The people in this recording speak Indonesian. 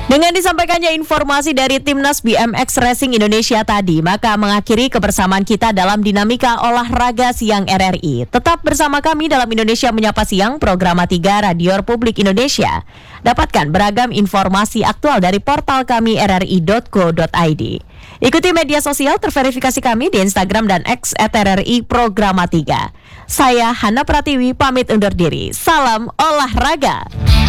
Dengan disampaikannya informasi dari Timnas BMX Racing Indonesia tadi, maka mengakhiri kebersamaan kita dalam dinamika olahraga siang RRI. Tetap bersama kami dalam Indonesia Menyapa Siang, program 3 Radio Republik Indonesia. Dapatkan beragam informasi aktual dari portal kami rri.co.id. Ikuti media sosial terverifikasi kami di Instagram dan X @RRI Programa 3. Saya Hana Pratiwi pamit undur diri. Salam olahraga.